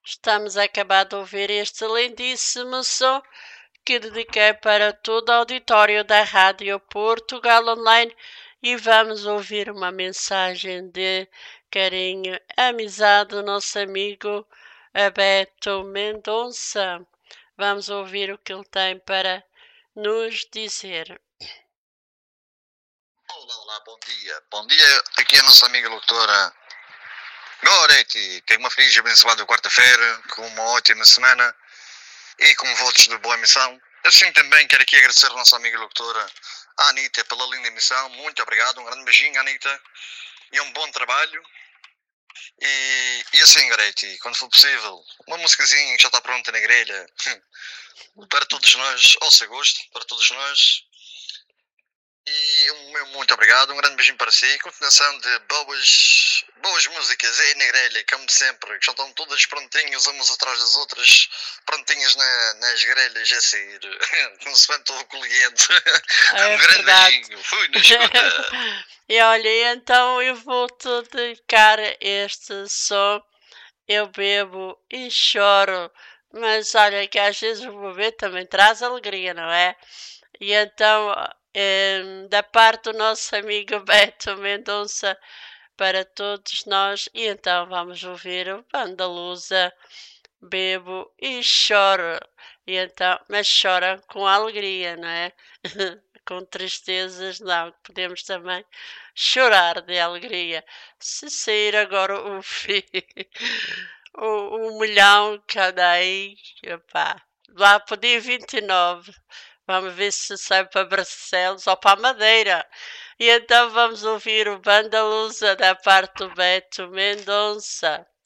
Estamos a acabar de ouvir este lindíssimo som que dediquei para todo o auditório da Rádio Portugal Online e vamos ouvir uma mensagem de carinho, amizade do nosso amigo Beto Mendonça. Vamos ouvir o que ele tem para nos dizer. Olá, bom dia. Bom dia, aqui é a nossa amiga doutora Goretti. Tenha uma feliz e abençoada quarta-feira, com uma ótima semana e com votos de boa emissão. Assim também quero aqui agradecer a nossa amiga doutora Anitta pela linda emissão. Muito obrigado, um grande beijinho, Anitta, e um bom trabalho. E assim, Goretti, quando for possível, uma musicazinha que já está pronta na grelha para todos nós, ao seu gosto, para todos nós. E um meu muito obrigado, um grande beijinho para si. Continuação de boas músicas aí na grelha, como sempre, que já estão todas prontinhas, umas atrás das outras, prontinhas nas grelhas a sair. Não se vão todo colhendo. É Um grande verdade. beijinho, fui na escuta. E olha, então eu vou-te dedicar este som. Eu bebo e choro, mas olha que às vezes o beber também traz alegria, não é? E então, da parte do nosso amigo Beto Mendonça, para todos nós, e então vamos ouvir o Banda Lusa, Bebo e Choro. E então, mas chora com alegria, não é? Com tristezas, não, podemos também chorar de alegria. Se sair agora o o milhão que anda aí, epá, lá para o dia 29. Vamos ver se sai para Barcelos ou para a Madeira. E então vamos ouvir o Banda Lusa da parte do Beto Mendonça.